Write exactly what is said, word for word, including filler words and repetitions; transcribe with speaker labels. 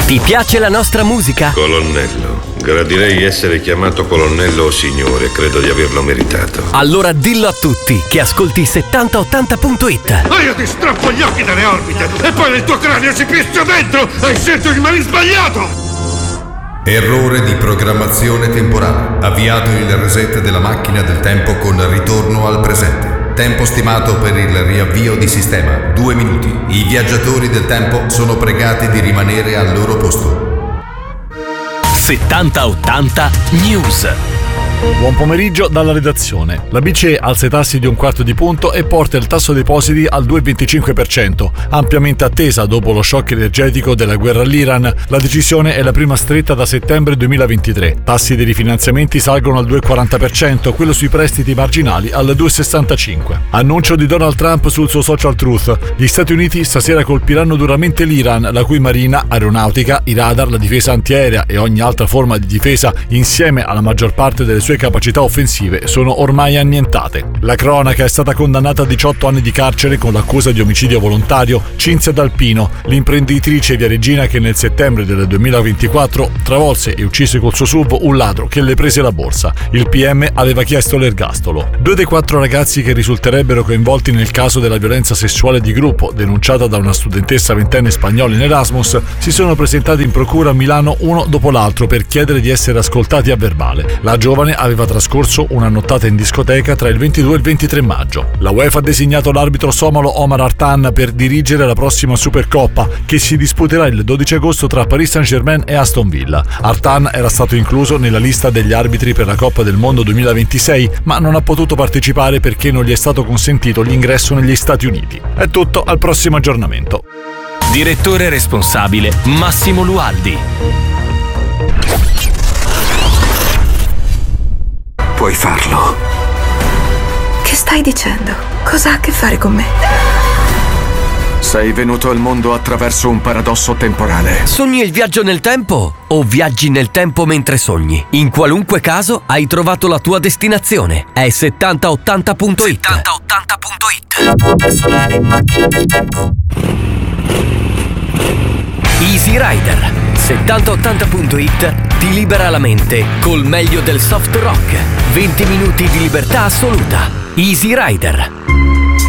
Speaker 1: Ti piace la nostra musica?
Speaker 2: Colonnello, gradirei essere chiamato colonnello o signore, credo di averlo meritato.
Speaker 1: Allora dillo a tutti che ascolti settanta ottanta punto it.
Speaker 3: Ma io ti strappo gli occhi dalle orbite e poi nel tuo cranio si pizza dentro! Hai scelto il mani sbagliato!
Speaker 4: Errore di programmazione temporale. Avviato il reset della macchina del tempo con ritorno al presente. Tempo stimato per il riavvio di sistema, due minuti. I viaggiatori del tempo sono pregati di rimanere al loro posto.
Speaker 1: settanta ottanta News.
Speaker 5: Buon pomeriggio dalla redazione. La B C E alza i tassi di un quarto di punto e porta il tasso depositi al due virgola venticinque per cento, ampiamente attesa dopo lo shock energetico della guerra all'Iran. La decisione è la prima stretta da settembre duemilaventitré. Tassi dei rifinanziamenti salgono al due virgola quaranta per cento, quello sui prestiti marginali al due virgola sessantacinque per cento. Annuncio di Donald Trump sul suo social Truth. Gli Stati Uniti stasera colpiranno duramente l'Iran, la cui marina, aeronautica, i radar, la difesa antiaerea e ogni altra forma di difesa, insieme alla maggior parte delle sue capacità offensive, sono ormai annientate. La cronaca è stata condannata a diciotto anni di carcere con l'accusa di omicidio volontario Cinzia D'Alpino, l'imprenditrice viareggina che nel settembre del duemilaventiquattro travolse e uccise col suo S U V un ladro che le prese la borsa. Il P M aveva chiesto l'ergastolo. Due dei quattro ragazzi che risulterebbero coinvolti nel caso della violenza sessuale di gruppo denunciata da una studentessa ventenne spagnola in Erasmus si sono presentati in procura a Milano uno dopo l'altro per chiedere di essere ascoltati a verbale. La giovane aveva trascorso una nottata in discoteca tra il ventidue e il ventitré maggio. La UEFA ha designato l'arbitro somalo Omar Artan per dirigere la prossima Supercoppa, che si disputerà il dodici agosto tra Paris Saint-Germain e Aston Villa. Artan era stato incluso nella lista degli arbitri per la Coppa del Mondo duemilaventisei, ma non ha potuto partecipare perché non gli è stato consentito l'ingresso negli Stati Uniti. È tutto, al prossimo aggiornamento.
Speaker 1: Direttore responsabile Massimo Lualdi.
Speaker 6: Puoi farlo.
Speaker 7: Che stai dicendo? Cosa ha a che fare con me?
Speaker 6: Sei venuto al mondo attraverso un paradosso temporale.
Speaker 1: Sogni il viaggio nel tempo o viaggi nel tempo mentre sogni? In qualunque caso hai trovato la tua destinazione. È settanta ottanta punto it. settanta ottanta punto it. Easy Rider. settanta ottanta punto it ti libera la mente col meglio del soft rock. venti minuti di libertà assoluta. Easy Rider.